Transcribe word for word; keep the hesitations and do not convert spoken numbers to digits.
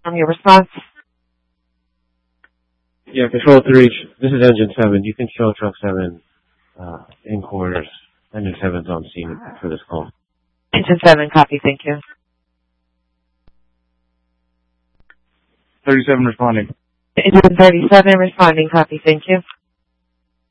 From your response. Yeah, Control three, this is Engine seven. You can show Truck seven uh, in quarters. Engine seven's on scene for this call. Engine seven, copy, thank you. thirty-seven responding. Engine thirty-seven responding, copy, thank you.